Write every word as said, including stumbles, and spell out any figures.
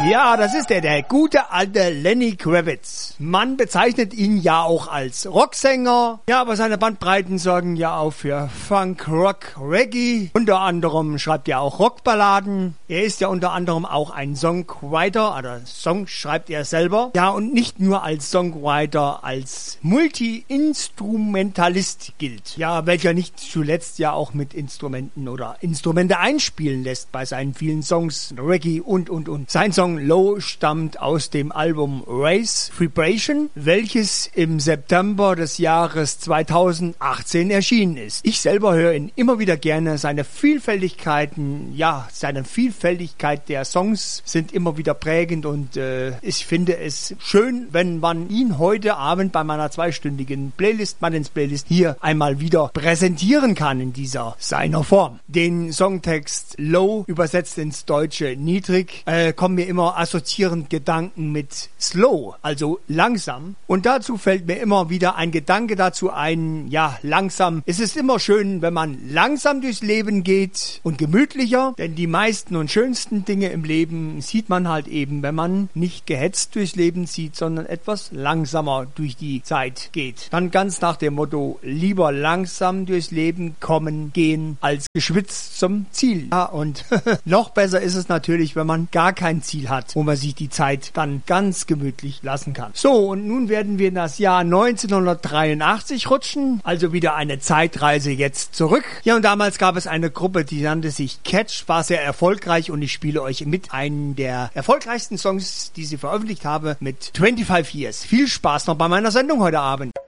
Ja, das ist er, der gute alte Lenny Kravitz. Man bezeichnet ihn ja auch als Rocksänger. Ja, aber seine Bandbreiten sorgen ja auch für Funk, Rock, Reggae. Unter anderem schreibt er auch Rockballaden. Er ist ja unter anderem auch ein Songwriter, oder Song schreibt er selber. Ja, und nicht nur als Songwriter, als Multi-Instrumentalist gilt. Ja, welcher nicht zuletzt ja auch mit Instrumenten oder Instrumente einspielen lässt bei seinen vielen Songs, Reggae und, und, und. Sein Song Low stammt aus dem Album Race Vibration, welches im September des Jahres zweitausendachtzehn erschienen ist. Ich selber höre ihn immer wieder gerne. Seine Vielfältigkeiten, ja, seine Vielfältigkeit der Songs sind immer wieder prägend und äh, ich finde es schön, wenn man ihn heute Abend bei meiner zweistündigen Playlist, Martins Playlist, hier einmal wieder präsentieren kann in dieser seiner Form. Den Songtext Low, übersetzt ins Deutsche niedrig, äh, kommen mir immer assoziierend Gedanken mit slow, also langsam. Und dazu fällt mir immer wieder ein Gedanke dazu ein, ja, langsam. Es ist immer schön, wenn man langsam durchs Leben geht und gemütlicher, denn die meisten und schönsten Dinge im Leben sieht man halt eben, wenn man nicht gehetzt durchs Leben zieht, sondern etwas langsamer durch die Zeit geht. Dann ganz nach dem Motto, lieber langsam durchs Leben kommen, gehen, als geschwitzt zum Ziel. Ja, und noch besser ist es natürlich, wenn man gar kein Ziel hat, wo man sich die Zeit dann ganz gemütlich lassen kann. So, und nun werden wir in das Jahr neunzehnhundertdreiundachtzig rutschen, also wieder eine Zeitreise jetzt zurück. Ja, und damals gab es eine Gruppe, die nannte sich Catch, war sehr erfolgreich und ich spiele euch mit einen der erfolgreichsten Songs, die sie veröffentlicht habe, mit fünfundzwanzig Years. Viel Spaß noch bei meiner Sendung heute Abend.